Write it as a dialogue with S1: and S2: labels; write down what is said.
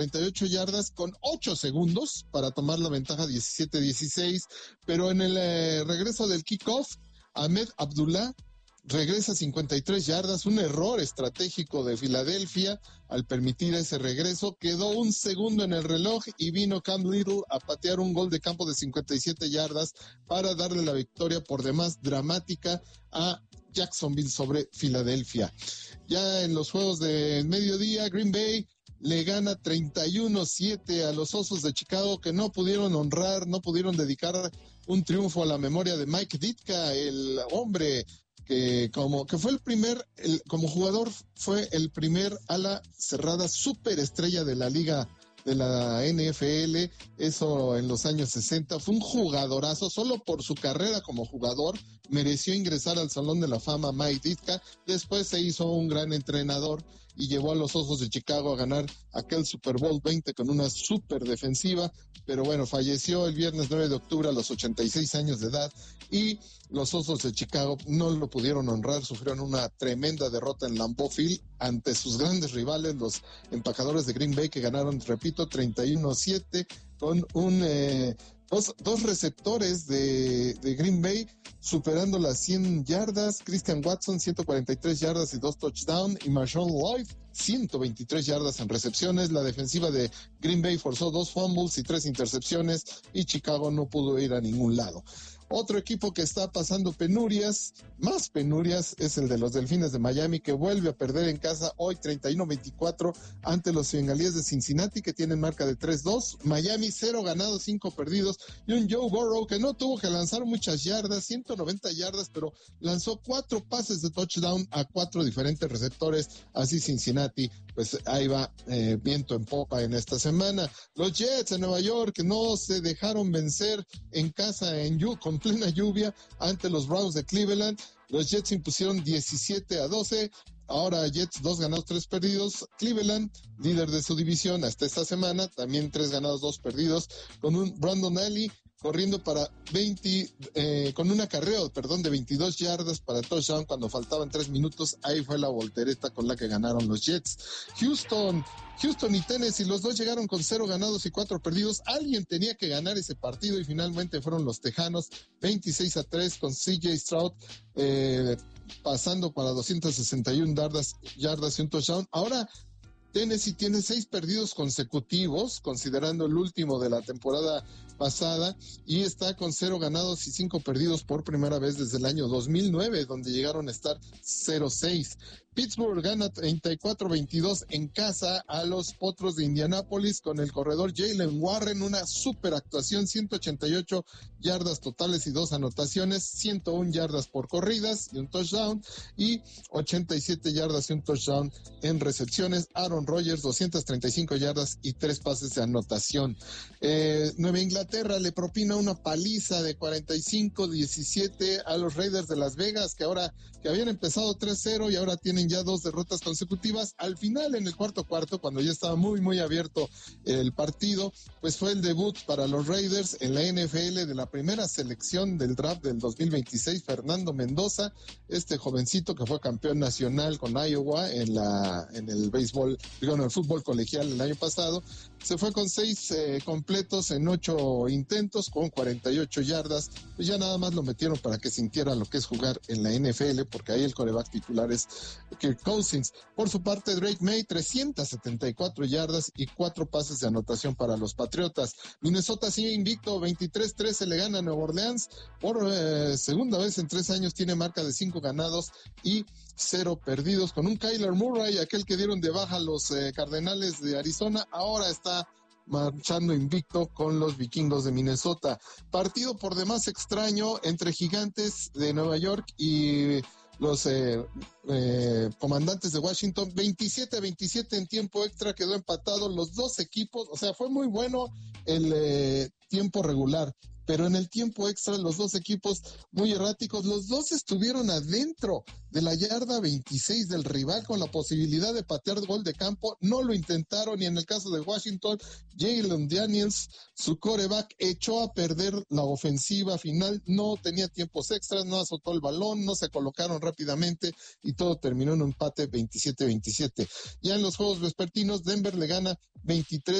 S1: 48 yardas con 8 segundos para tomar la ventaja 17-16, pero en el regreso del kickoff, Ahmed Abdullah regresa 53 yardas, un error estratégico de Filadelfia al permitir ese regreso. Quedó un segundo en el reloj y vino Cam Little a patear un gol de campo de 57 yardas para darle la victoria por demás dramática a Jacksonville sobre Filadelfia. Ya en los juegos de mediodía, Green Bay le gana 31-7 a los Osos de Chicago, que no pudieron honrar, no pudieron dedicar un triunfo a la memoria de Mike Ditka, el hombre que fue como jugador fue el primer ala cerrada superestrella de la liga de la NFL, eso en los años 60, fue un jugadorazo, solo por su carrera como jugador mereció ingresar al Salón de la Fama Mike Ditka. Después se hizo un gran entrenador y llevó a los Osos de Chicago a ganar aquel Super Bowl 20 con una super defensiva, pero bueno, falleció el viernes 9 de octubre a los 86 años de edad y los Osos de Chicago no lo pudieron honrar, sufrieron una tremenda derrota en Lambeau Field ante sus grandes rivales, los empacadores de Green Bay, que ganaron, repito, 31-7 con dos receptores de Green Bay superando las 100 yardas, Christian Watson 143 yardas y 2 touchdowns, y Marshawn Lloyd 123 yardas en recepciones. La defensiva de Green Bay forzó 2 fumbles y 3 intercepciones y Chicago no pudo ir a ningún lado. Otro equipo que está pasando más penurias, es el de los Delfines de Miami, que vuelve a perder en casa hoy 31-24 ante los Bengalíes de Cincinnati, que tienen marca de 3-2. Miami 0 ganados, 5 perdidos, y un Joe Burrow que no tuvo que lanzar muchas yardas, 190 yardas, pero lanzó 4 pases de touchdown a 4 diferentes receptores. Así Cincinnati, pues ahí va viento en popa en esta semana. Los Jets de Nueva York no se dejaron vencer en casa con plena lluvia ante los Browns de Cleveland. Los Jets impusieron 17-12. Ahora Jets 2 ganados, 3 perdidos. Cleveland, líder de su división hasta esta semana, también 3 ganados, 2 perdidos, con un Brandon Allen corriendo para con un acarreo, de 22 yardas para touchdown cuando faltaban 3 minutos. Ahí fue la voltereta con la que ganaron los Jets. Houston y Tennessee, los dos llegaron con 0 ganados y 4 perdidos. Alguien tenía que ganar ese partido y finalmente fueron los Tejanos, 26-3 con CJ Stroud pasando para 261 yardas y un touchdown. Ahora Tennessee tiene 6 perdidos consecutivos, considerando el último de la temporada pasada, y está con 0 ganados y 5 perdidos por primera vez desde el año 2009, donde llegaron a estar 0-6. Pittsburgh gana 34-22 en casa a los Potros de Indianápolis con el corredor Jalen Warren, una super actuación, 188 yardas totales y 2 anotaciones, 101 yardas por corridas y un touchdown, y 87 yardas y un touchdown en recepciones. Aaron Rodgers, 235 yardas y 3 pases de anotación. Nueva Inglaterra le propina una paliza de 45-17 a los Raiders de Las Vegas, que habían empezado 3-0 y ahora tienen ya 2 derrotas consecutivas. Al final, en el cuarto, cuando ya estaba muy, muy abierto el partido, pues fue el debut para los Raiders en la NFL de la primera selección del draft del 2026, Fernando Mendoza, este jovencito que fue campeón nacional con Iowa en el béisbol, en el fútbol colegial el año pasado. Se fue con 6 completos en 8 intentos, con 48 yardas. Pues ya nada más lo metieron para que sintiera lo que es jugar en la NFL, porque ahí el quarterback titular es Kirk Cousins. Por su parte, Drake May, 374 yardas y 4 pases de anotación para los Patriotas. Minnesota sigue invicto, 23-13 le gana a Nueva Orleans. Por segunda vez en 3 años tiene marca de 5 ganados y 0 perdidos, con un Kyler Murray, aquel que dieron de baja los Cardenales de Arizona, ahora está marchando invicto con los Vikingos de Minnesota. Partido por demás extraño entre Gigantes de Nueva York y los Comandantes de Washington. 27-27 en tiempo extra, quedó empatado los dos equipos. O sea, fue muy bueno el tiempo regular, pero en el tiempo extra los dos equipos muy erráticos, los dos estuvieron adentro de la yarda 26 del rival con la posibilidad de patear gol de campo, no lo intentaron, y en el caso de Washington, Jalen Daniels, su quarterback, echó a perder la ofensiva final, no tenía tiempos extras, no azotó el balón, no se colocaron rápidamente y todo terminó en un empate 27-27. Ya en los juegos vespertinos, Denver le gana 23